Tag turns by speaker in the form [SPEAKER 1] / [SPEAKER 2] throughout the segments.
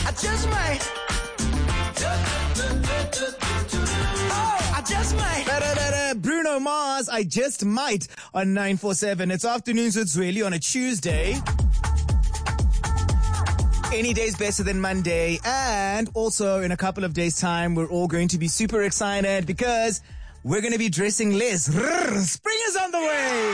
[SPEAKER 1] I just might. Oh, I just might.
[SPEAKER 2] Bruno Mars, I just might on 947. It's Afternoons with Zweli on a Tuesday. Any day's better than Monday. And also in a couple of days' time, we're all going to be super excited because we're going to be dressing less. Spring is on the way.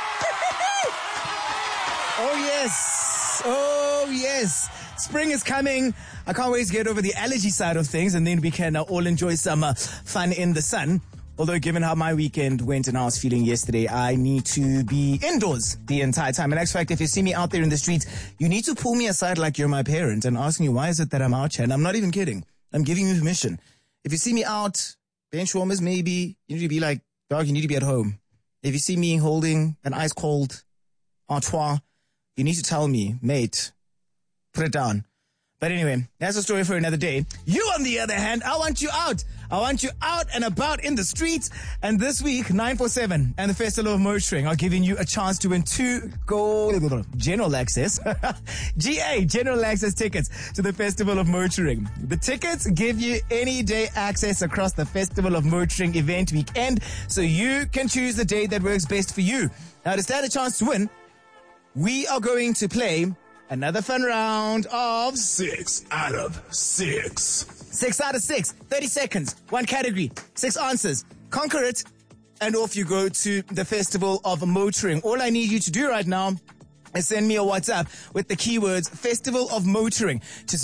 [SPEAKER 2] Oh, yes. Oh, yes. Spring is coming. I can't wait to get over the allergy side of things, and then we can all enjoy some fun in the sun. Although, given how my weekend went and how I was feeling yesterday, I need to be indoors the entire time. In actual fact, if you see me out there in the streets, you need to pull me aside like you're my parent and ask me, why is it that I'm out here? And I'm not even kidding. I'm giving you permission. If you see me out, bench warmers maybe, you need to be like, dog, you need to be at home. If you see me holding an ice cold Artois, you need to tell me, mate, put it down. But anyway, that's a story for another day. You, on the other hand, I want you out. I want you out and about in the streets. And this week, 947 and the Festival of Motoring are giving you a chance to win 2 general access, general access tickets to the Festival of Motoring. The tickets give you any day access across the Festival of Motoring event weekend, so you can choose the day that works best for you. Now, to stand a chance to win, we are going to play another fun round of
[SPEAKER 3] 6 out of 6.
[SPEAKER 2] 6 out of 6. 30 seconds. 1 category. 6 answers. Conquer it. And off you go to the Festival of Motoring. All I need you to do right now is send me a WhatsApp with the keywords Festival of Motoring to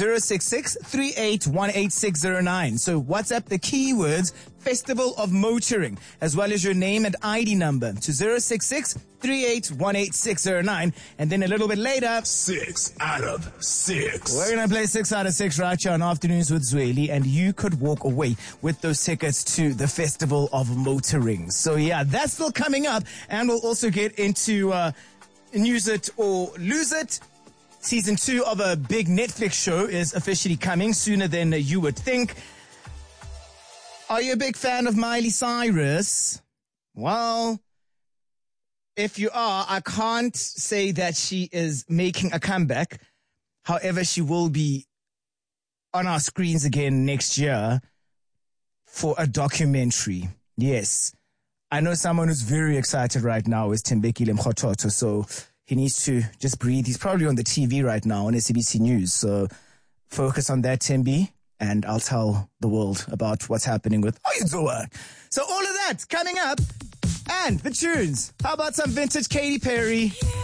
[SPEAKER 2] 066-3818-609. So WhatsApp the keywords Festival of Motoring as well as your name and ID number to 066-3818-609. And then a little bit later,
[SPEAKER 3] 6 out of 6.
[SPEAKER 2] We're going to play 6 out of 6 right here on Afternoons with Zweli, and you could walk away with those tickets to the Festival of Motoring. So yeah, that's still coming up, and we'll also get into News It or Lose It. Season 2 of a big Netflix show is officially coming sooner than you would think. Are you a big fan of Miley Cyrus? Well, if you are, I can't say that she is making a comeback. However, she will be on our screens again next year for a documentary. Yes. I know someone who's very excited right now is Thembekile Mkhothotho, so he needs to just breathe. He's probably on the TV right now on SABC News, so focus on that, Thembi, and I'll tell the world about what's happening with Oyizoa. So all of that coming up, and the tunes. How about some vintage Katy Perry?